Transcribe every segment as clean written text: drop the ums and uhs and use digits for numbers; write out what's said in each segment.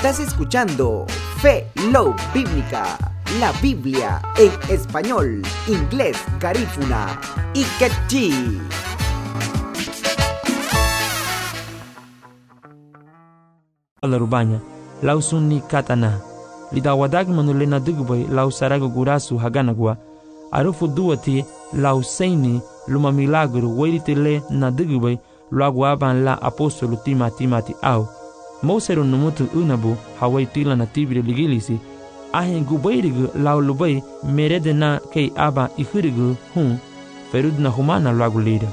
Estás escuchando Fe Love Bíblica, la Biblia en español, inglés, garífuna y quechí. Alarubanya, lau sunni katana. Lida wadag manulena dugubay lau sarago gurasu haganagwa. Arufu duati lau seini luma milagro weiritele na dugubay luagu aban la apostolo timati au. Mosero numutu unabu hawai tila na tibiri ligilisi. Ahen gubairigu lau lubay merede na kei aba ihirigu ferud na humana luagu lida.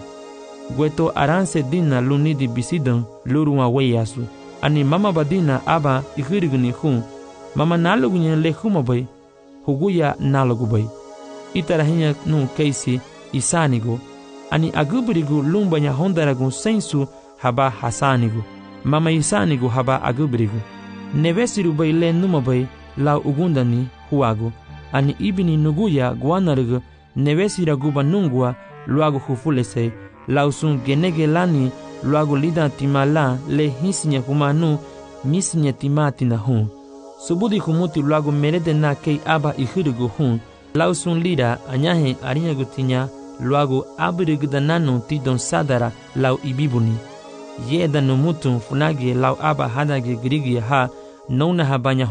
Gueto aranse dina lunidi bisidan luruma weyasu. Ani mama badina aba ihiriguni mama nalugunya le humabay huguya nalugubay itarahinya nu keisi isanigo ani agubirigu lumbanya hondaragu sensu haba hasanigu mama isanigu haba agubirigu nevesiru bay le numabay la ugundani huagu ani ibini nuguya guanarigu nevesira guba nungua luagu hufulese lausun genegelani luagu lida timala le hisinya humanu misinya timatina subudi humuti luagu merede na kei aba ihirigu lausun lida anyahe ariyagu tinya luagu abirigu dananu tidon sadara lau ibibuni yeda numutun funagi lau aba hadagi grigi nona habanya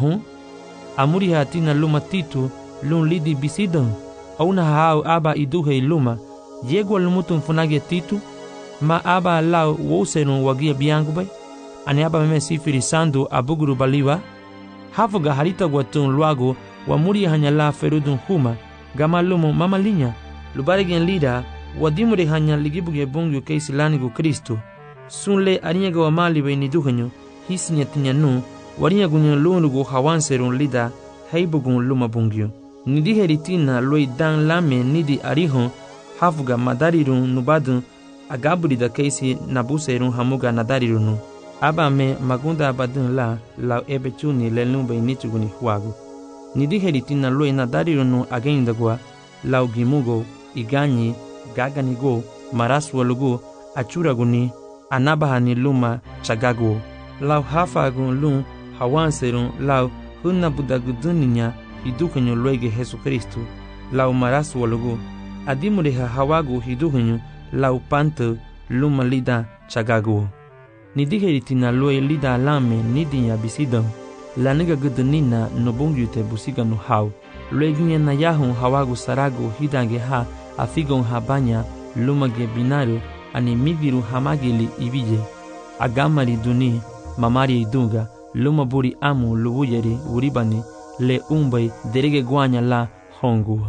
amuriha tina luma titu lun lidi bisidon auna hao aba iduhe luma yegwa lumutun funagi titu ma aba lau woserun wagia biangubay ani aba meme sifiri sandu abuguru baliwa hafuga harita guatun luagu wa muri hanya la ferudun huma gama lumu mama linya lubarigen lida wadimure hanya ligibuge bungyu keisi lanigu Kristo sunle ariyaga wa mali we niduhanyo hisinya tinyanu wariyagunyo lunugu hawanserun lida heibugun luma bungyu nidiheritina loi dan lame nidi arihon hafuga madarirun nubadun agaburida keisi nabuserun hamuga nadarirunu aba me magunda abadun la ebechuni lelumbe nichuguni huagu nidiheritina loi nadarirunu agendagwa lau gimugo iganyi gaganigo maraswalugu achuraguni anabahani luma chagagu lau hafagun lum hawanserun lau hunabudaguduninya hidukanyo loige Jesu Kristo lau maraswalugu adimureha hawagu hidukanyo lau panto luma lida chagagu nidiheritina loi lida lame nidinya bisidon laniga gudunina nobungyute busiga no hau loiginya na yahun hawagu saragu hidange afigon habanya lumage binaru ani migiru hamagili ibije agamari duni mamari idunga luma buri amu lubuyeri uribani le umbay derege guanya la hongu.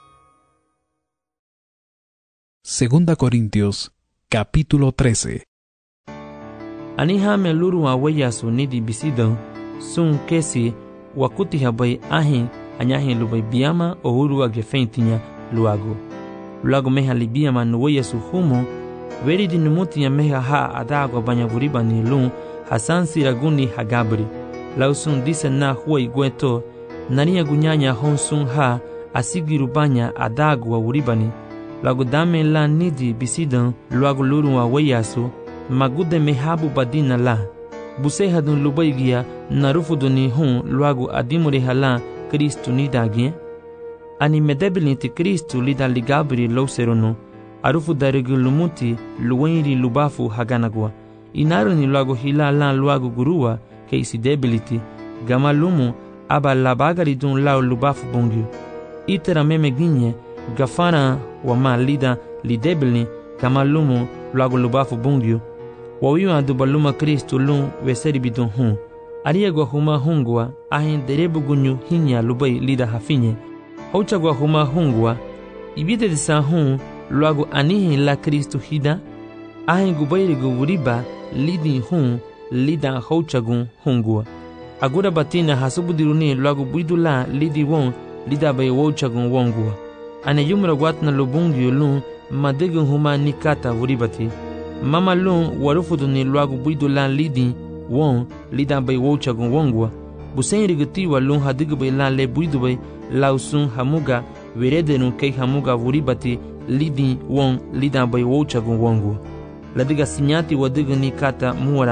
Segunda Corintios, capítulo 13. Anihame luru aweyasu nidi bisidon sun kesi wakuti habay ahin anyahin lubay biyama o urua gefentinya luagu meha libiyama nuweyasu humo veridi numutinya meha adagwa banya buribani lun hasan siraguni hagabri lausun dise na huwai gweto nariya gunyanya honsun asigiru banya adagwa uribani lagu dame la nidi bisidon luagu luru aweyasu magude mehabu badina la busehadun lubaigia narufuduni luagu adimure hala Kristu nidagie ani medebilinti Kristu lida ligabri lauseronu arufu darigu lumuti luwenri lubafu haganagwa inaruni luagu hila la luagu gurua keisi debiliti gama lumu aba labagaridun lau lubafu bungyu itera meme ginye gafara wama lida lidebilni gama lumu luagu lubafu bungyu wawiwa dubaluma Kristu lun weseri bidun ariagwa huma hungwa ahin derebu gunyu hinya lubai lida hafinye hauchagwa huma hungwa ibide disa luagu anihin la Kristu hida ahin gubairigu wuriba lidi lida hauchagun hungwa agura batina hasubudiruni luagu buidula lidi lida bay wauchagun wongwa ane yumra gwatna lubungyu lun madegun huma nikata wuribati mama lun warufuduni luagu buidula lidi lida bay wauchagun wongwa busenrigutiwa lun hadigubay la le buidubay lausun hamuga veredenu kei hamuga wuribati lidi lida bay wauchagun wongwa ladiga sinyati wadiga nikata muwara